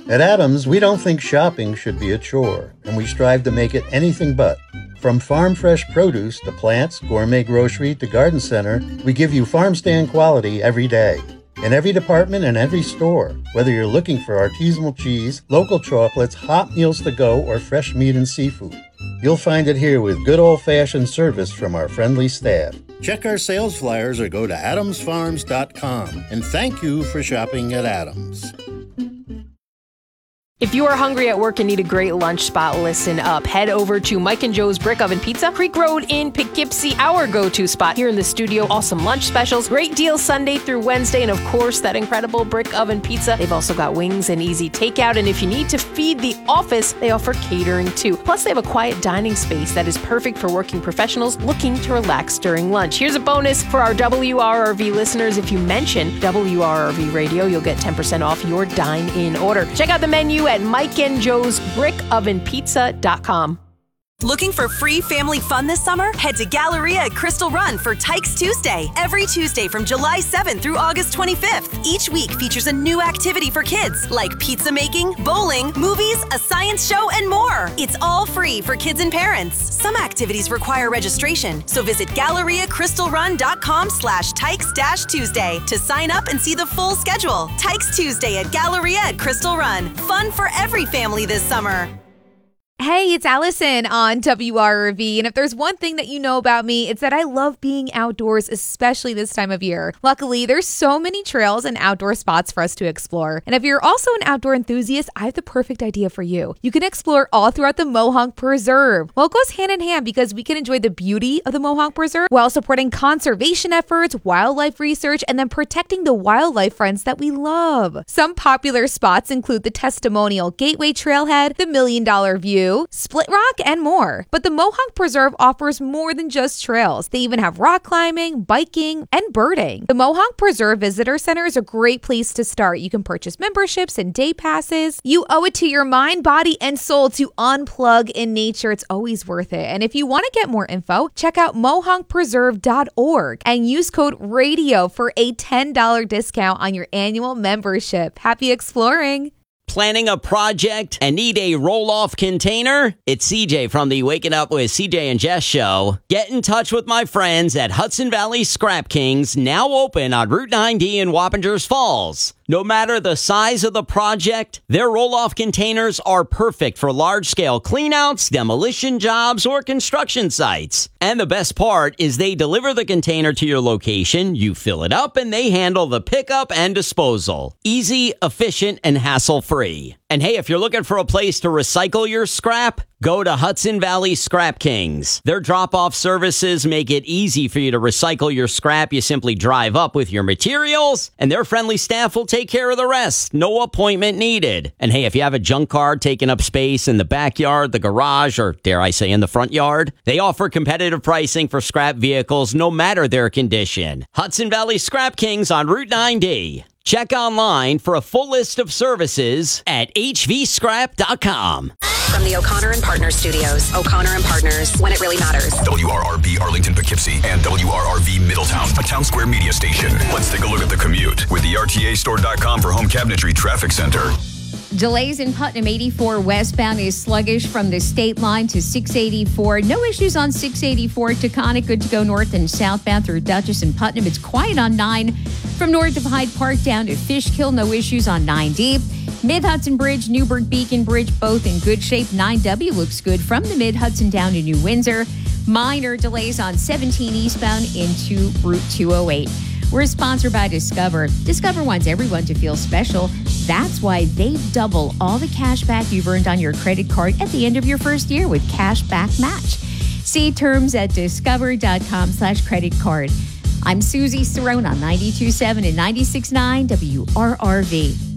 At Adams, we don't think shopping should be a chore, and we strive to make it anything but. From farm fresh produce to plants, gourmet grocery to garden center, we give you farm stand quality every day. In every department and every store, whether you're looking for artisanal cheese, local chocolates, hot meals to go, or fresh meat and seafood, you'll find it here with good old-fashioned service from our friendly staff. Check our sales flyers or go to adamsfarms.com, and thank you for shopping at Adams. If you are hungry at work and need a great lunch spot, listen up. Head over to Mike and Joe's Brick Oven Pizza, Creek Road in Poughkeepsie, our go-to spot here in the studio. Awesome lunch specials, great deals Sunday through Wednesday, and of course, that incredible brick oven pizza. They've also got wings and easy takeout, and if you need to feed the office, they offer catering too. Plus, they have a quiet dining space that is perfect for working professionals looking to relax during lunch. Here's a bonus for our WRRV listeners. If you mention WRRV Radio, you'll get 10% off your dine-in order. Check out the menu at MikeandJoesBrickOvenPizza.com. Looking for free family fun this summer? Head to Galleria at Crystal Run for Tykes Tuesday. Every Tuesday from July 7th through August 25th. Each week features a new activity for kids like pizza making, bowling, movies, a science show, and more. It's all free for kids and parents. Some activities require registration, so visit GalleriaCrystalRun.com/Tykes-Tuesday to sign up and see the full schedule. Tykes Tuesday at Galleria at Crystal Run. Fun for every family this summer. Hey, it's Allison on WRRV, and if there's one thing that you know about me, it's that I love being outdoors, especially this time of year. Luckily, there's so many trails and outdoor spots for us to explore. And if you're also an outdoor enthusiast, I have the perfect idea for you. You can explore all throughout the Mohonk Preserve. Well, it goes hand in hand because we can enjoy the beauty of the Mohonk Preserve while supporting conservation efforts, wildlife research, and then protecting the wildlife friends that we love. Some popular spots include the Testimonial Gateway Trailhead, the $1 Million View, Split Rock, and more. But the Mohonk Preserve offers more than just trails. They even have rock climbing, biking, and birding. The Mohonk Preserve Visitor Center is a great place to start. You can purchase memberships and day passes. You owe it to your mind, body, and soul to unplug in nature. It's always worth it. And if you want to get more info, check out mohonkpreserve.org and use code RADIO for a $10 discount on your annual membership. Happy exploring! Planning a project and need a roll-off container? It's CJ from the Waking Up with CJ and Jess show. Get in touch with my friends at Hudson Valley Scrap Kings, now open on Route 9D in Wappingers Falls. No matter the size of the project, their roll-off containers are perfect for large-scale cleanouts, demolition jobs, or construction sites. And the best part is they deliver the container to your location, you fill it up, and they handle the pickup and disposal. Easy, efficient, and hassle-free. And hey, if you're looking for a place to recycle your scrap, go to Hudson Valley Scrap Kings. Their drop-off services make it easy for you to recycle your scrap. You simply drive up with your materials, and their friendly staff will take care of the rest. No appointment needed. And hey, if you have a junk car taking up space in the backyard, the garage, or dare I say in the front yard, they offer competitive pricing for scrap vehicles no matter their condition. Hudson Valley Scrap Kings on Route 9D. Check online for a full list of services at hvscrap.com. From the O'Connor and Partners Studios, O'Connor and Partners, when it really matters. WRRB Arlington, Poughkeepsie, and WRRV Middletown, a Town Square media station. Let's take a look at the commute with the RTAstore.com for home cabinetry traffic center. Delays in Putnam 84 westbound is sluggish from the state line to 684. No issues on 684 Taconic. Good to go north and southbound through Dutchess and Putnam. It's quiet on 9 from north of Hyde Park down to Fishkill. No issues on 9D. Mid-Hudson Bridge, Newburgh Beacon Bridge, both in good shape. 9W looks good from the Mid-Hudson down to New Windsor. Minor delays on 17 eastbound into Route 208. We're sponsored by Discover. Discover wants everyone to feel special. That's why they double all the cash back you've earned on your credit card at the end of your first year with Cash Back Match. See terms at discover.com/credit card. I'm Susie Cerrone on 92.7 and 96.9 WRRV.